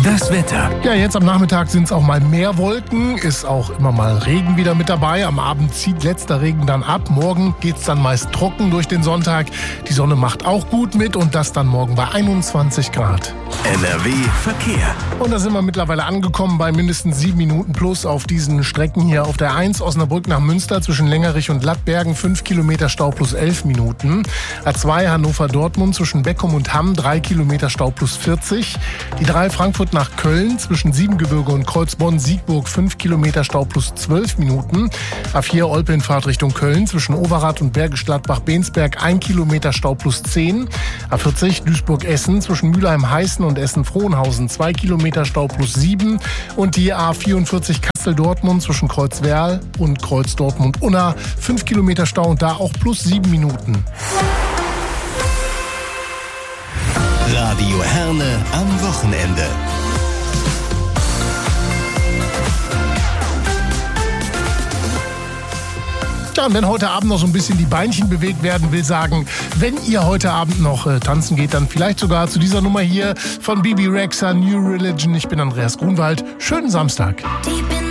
Das Wetter. Ja, jetzt am Nachmittag sind es auch mal mehr Wolken, ist auch immer mal Regen wieder mit dabei. Am Abend zieht letzter Regen dann ab. Morgen geht es dann meist trocken durch den Sonntag. Die Sonne macht auch gut mit und das dann morgen bei 21 Grad. NRW Verkehr. Und da sind wir mittlerweile angekommen bei mindestens 7 Minuten plus auf diesen Strecken hier. Auf der 1 Osnabrück nach Münster zwischen Längerich und Lattbergen 5 Kilometer Stau plus 11 Minuten. A2 Hannover-Dortmund zwischen Beckum und Hamm 3 Kilometer Stau plus 40. Die 3 Frankfurt nach Köln zwischen Siebengebirge und Kreuzbonn-Siegburg 5 Kilometer Stau plus 12 Minuten. A4 Olpe in Fahrtrichtung Köln zwischen Overath und Bergisch Gladbach-Bensberg 1 Kilometer Stau plus 10. A40 Duisburg-Essen zwischen Mülheim-Heißen und Essen-Frohnhausen 2 Kilometer Stau plus 7. Und die A44 Kassel-Dortmund zwischen Kreuzwerl und Kreuz-Dortmund-Unna 5 Kilometer Stau und da auch plus 7 Minuten. Radio Herne am Wochenende. Ja, und wenn heute Abend noch so ein bisschen die Beinchen bewegt werden, will sagen, wenn ihr heute Abend noch tanzen geht, dann vielleicht sogar zu dieser Nummer hier von Bebe Rexha, New Religion. Ich bin Andreas Grunwald. Schönen Samstag.